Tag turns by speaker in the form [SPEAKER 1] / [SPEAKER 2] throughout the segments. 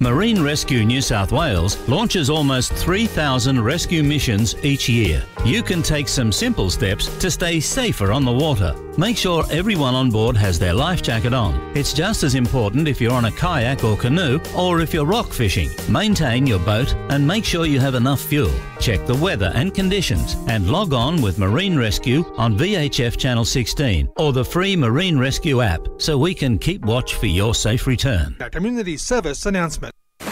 [SPEAKER 1] Marine Rescue New South Wales launches almost 3,000 rescue missions each year. You can take some simple steps to stay safer on the water. Make sure everyone on board has their life jacket on. It's just as important if you're on a kayak or canoe or if you're rock fishing. Maintain your boat and make sure you have enough fuel. Check the weather and conditions and log on with Marine Rescue on VHF Channel 16 or the free Marine Rescue app so we can keep watch for your safe return.
[SPEAKER 2] A community service announcement.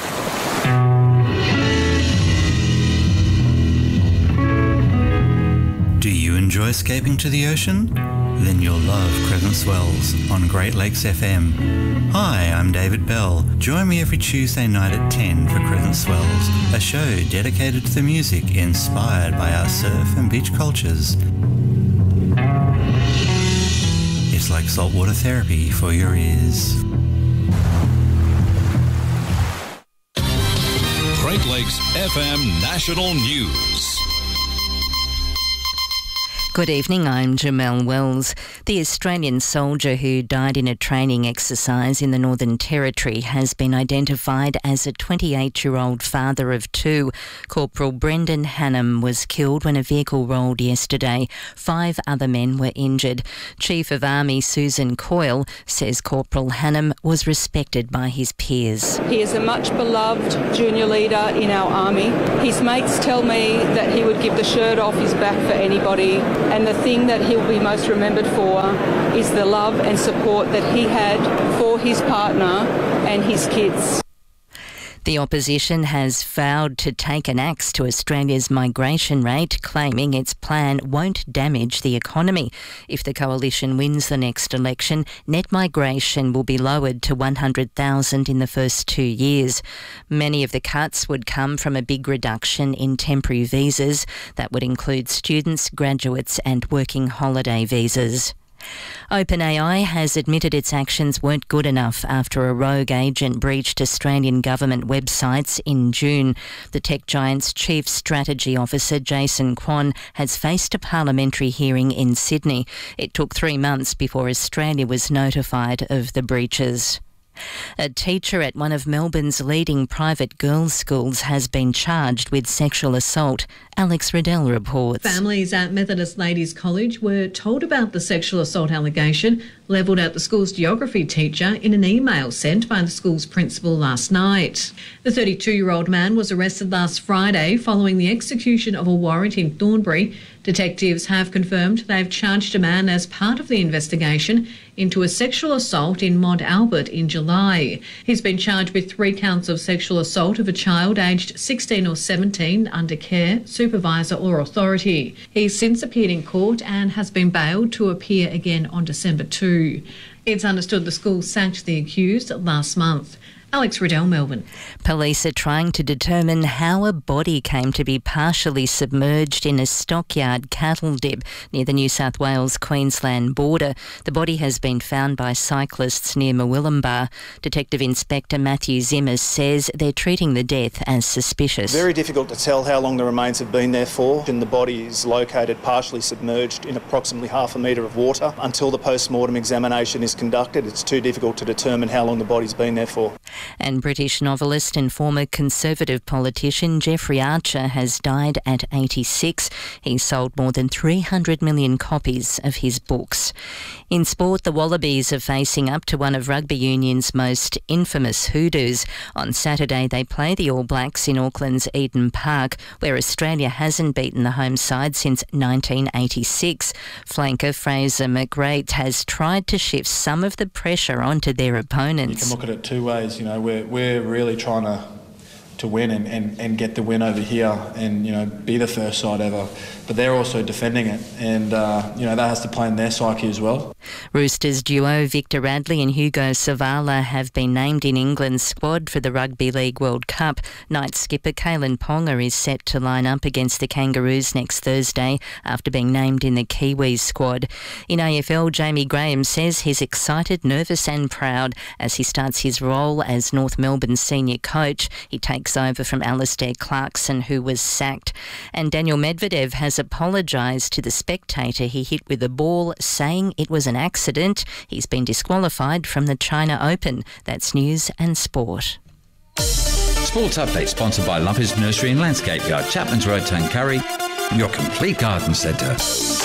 [SPEAKER 3] Do you enjoy escaping to the ocean? Then you'll love Crescent Swells on Great Lakes FM. Hi, I'm David Bell. Join me every Tuesday night at 10 for Crescent Swells, a show dedicated to the music inspired by our surf and beach cultures. It's like saltwater therapy for your ears.
[SPEAKER 4] Great Lakes FM National News.
[SPEAKER 5] Good evening, I'm Jamelle Wells. The Australian soldier who died in a training exercise in the Northern Territory has been identified as a 28-year-old father of two. Corporal Brendan Hannam was killed when a vehicle rolled yesterday. 5 other men were injured. Chief of Army Susan Coyle says Corporal Hannam was respected by his peers.
[SPEAKER 6] He is a much beloved junior leader in our Army. His mates tell me that he would give the shirt off his back for anybody. And the thing that he'll be most remembered for is the love and support that he had for his partner and his kids.
[SPEAKER 5] The opposition has vowed to take an axe to Australia's migration rate, claiming its plan won't damage the economy. If the coalition wins the next election, net migration will be lowered to 100,000 in the first 2 years. Many of the cuts would come from a big reduction in temporary visas. That would include students, graduates and working holiday visas. OpenAI has admitted its actions weren't good enough after a rogue agent breached Australian government websites in June. The tech giant's chief strategy officer, Jason Kwon, has faced a parliamentary hearing in Sydney. It took 3 months before Australia was notified of the breaches. A teacher at one of Melbourne's leading private girls' schools has been charged with sexual assault. Alex Riddell reports.
[SPEAKER 7] Families at Methodist Ladies College were told about the sexual assault allegation levelled at the school's geography teacher in an email sent by the school's principal last night. The 32-year-old man was arrested last Friday following the execution of a warrant in Thornbury. Detectives have confirmed they've charged a man as part of the investigation into a sexual assault in Mont Albert in July. He's been charged with 3 counts of sexual assault of a child aged 16 or 17 under care, supervisor or authority. He's since appeared in court and has been bailed to appear again on December 2. It's understood the school sacked the accused last month. Alex Riddell, Melbourne.
[SPEAKER 5] Police are trying to determine how a body came to be partially submerged in a stockyard cattle dip near the New South Wales-Queensland border. The body has been found by cyclists near Murwillumbah. Detective Inspector Matthew Zimmer says they're treating the death as suspicious.
[SPEAKER 8] Very difficult to tell how long the remains have been there for. And the body is located partially submerged in approximately half a metre of water. Until the post-mortem examination is conducted, it's too difficult to determine how long the body's been there for.
[SPEAKER 5] And British novelist and former Conservative politician Jeffrey Archer has died at 86. He sold more than 300 million copies of his books. In sport, the Wallabies are facing up to one of rugby union's most infamous hoodoos. On Saturday, they play the All Blacks in Auckland's Eden Park, where Australia hasn't beaten the home side since 1986. Flanker Fraser McRae has tried to shift some of the pressure onto their opponents.
[SPEAKER 9] You can look at it 2 ways. We're really trying to win and get the win over here and, be the first side ever. But they're also defending it and, that has to play in their psyche as well.
[SPEAKER 5] Roosters duo Victor Radley and Hugo Savala have been named in England's squad for the Rugby League World Cup. Night skipper Kalen Ponga is set to line up against the Kangaroos next Thursday after being named in the Kiwis squad. In AFL, Jamie Graham says he's excited, nervous and proud as he starts his role as North Melbourne's senior coach. He takes over from Alistair Clarkson, who was sacked. And Daniel Medvedev has apologised to the spectator he hit with a ball, saying it was an accident. He's been disqualified from the China Open. That's news and sport.
[SPEAKER 10] Sports Update sponsored by Lumpers Nursery and Landscape Yard, Chapman's Road, Tuncurry, your complete garden centre.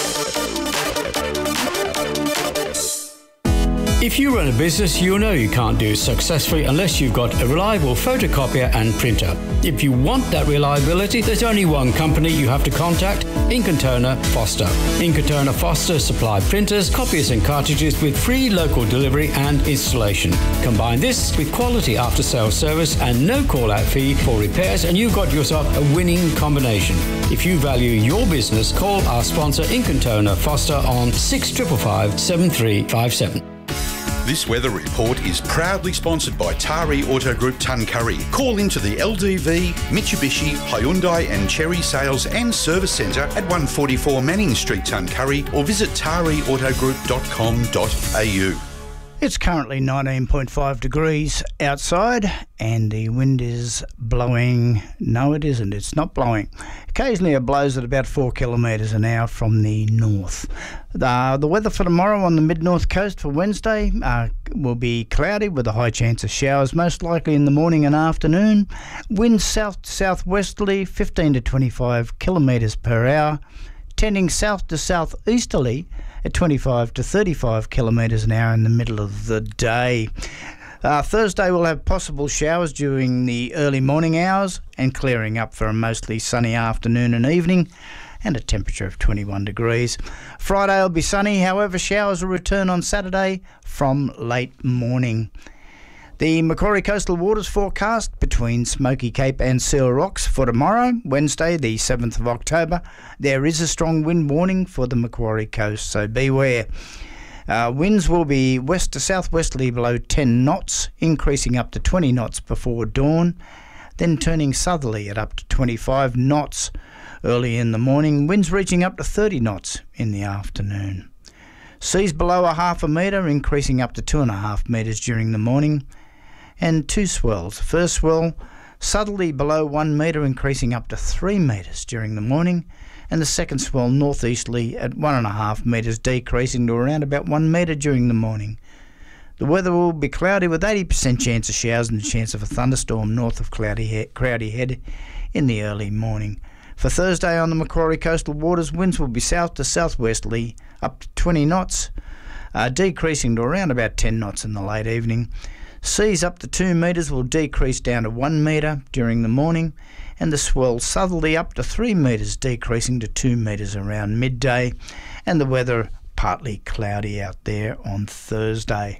[SPEAKER 11] If you run a business, you know you can't do it successfully unless you've got a reliable photocopier and printer. If you want that reliability, there's only one company you have to contact, Ink & Toner Foster. Ink & Toner Foster supply printers, copiers and cartridges with free local delivery and installation. Combine this with quality after-sales service and no call-out fee for repairs, and you've got yourself a winning combination. If you value your business, call our sponsor Ink & Toner Foster on 6555 7357.
[SPEAKER 12] This weather report is proudly sponsored by Tari Auto Group Tuncurry. Call into the LDV, Mitsubishi, Hyundai and Cherry Sales and Service Centre at 144 Manning Street, Tuncurry, or visit tariautogroup.com.au.
[SPEAKER 13] It's currently 19.5 degrees outside and the wind is blowing. No, it isn't. It's not blowing. Occasionally it blows at about 4 kilometres an hour from the north. The weather for tomorrow on the mid-north coast for Wednesday will be cloudy with a high chance of showers, most likely in the morning and afternoon. Winds south-southwesterly, 15 to 25 kilometres per hour, tending south to southeasterly at 25 to 35 kilometres an hour in the middle of the day. Thursday we'll have possible showers during the early morning hours and clearing up for a mostly sunny afternoon and evening and a temperature of 21 degrees. Friday will be sunny, however showers will return on Saturday from late morning. The Macquarie Coastal Waters forecast between Smoky Cape and Seal Rocks for tomorrow, Wednesday the 7th of October. There is a strong wind warning for the Macquarie Coast, so beware. Winds will be west to southwesterly below 10 knots, increasing up to 20 knots before dawn, then turning southerly at up to 25 knots early in the morning, winds reaching up to 30 knots in the afternoon. Seas below a half a metre, increasing up to 2.5 metres during the morning, and two swells. First swell southerly below 1 metre, increasing up to 3 metres during the morning, and the second swell northeasterly at 1.5 metres, decreasing to around about 1 metre during the morning. The weather will be cloudy with 80% chance of showers and a chance of a thunderstorm north of Cloudy Head in the early morning. For Thursday on the Macquarie Coastal Waters, winds will be south to southwesterly up to 20 knots, decreasing to around about 10 knots in the late evening. Seas up to 2 metres will decrease down to 1 metre during the morning, and the swell southerly up to 3 metres, decreasing to 2 metres around midday, and the weather partly cloudy out there on Thursday.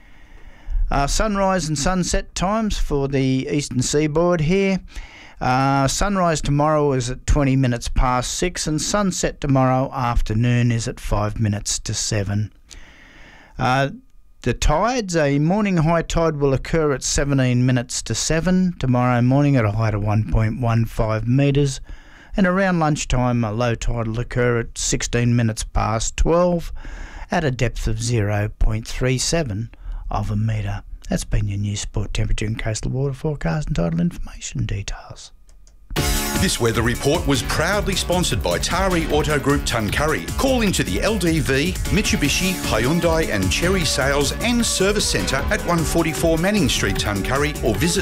[SPEAKER 13] Sunrise and sunset times for the eastern seaboard here. Sunrise tomorrow is at 20 minutes past 6, and sunset tomorrow afternoon is at 5 minutes to 7. The tides, a morning high tide will occur at 17 minutes to 7 tomorrow morning at a height of 1.15 metres, and around lunchtime a low tide will occur at 16 minutes past 12 at a depth of 0.37 of a metre. That's been your news, sport, temperature and coastal water forecast and tidal information details.
[SPEAKER 12] This weather report was proudly sponsored by Tari Auto Group Tuncurry. Call into the LDV, Mitsubishi, Hyundai and Cherry Sales and Service Centre at 144 Manning Street, Tuncurry, or visit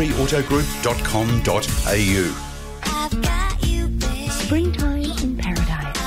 [SPEAKER 12] tariautogroup.com.au.
[SPEAKER 14] Springtime in paradise.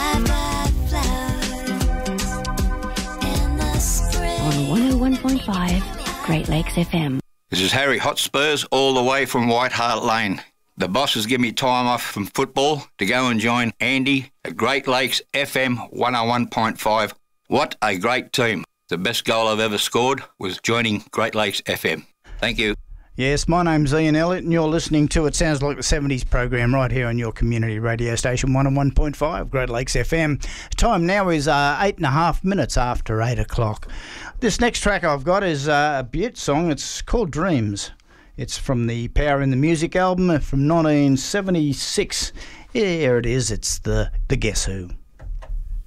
[SPEAKER 14] On 101.5 Great Lakes FM.
[SPEAKER 15] This is Harry Hotspurs all the way from White Hart Lane. The boss has given me time off from football to go and join Andy at Great Lakes FM 101.5. What a great team. The best goal I've ever scored was joining Great Lakes FM. Thank you.
[SPEAKER 13] Yes, my name's Ian Elliott and you're listening to It Sounds Like the 70s program right here on your community radio station 101.5 Great Lakes FM. Time now is 8.5 minutes after 8 o'clock. This next track I've got is a Butte song. It's called Dreams. It's from the Power in the Music album from 1976. Here it is. It's the Guess Who.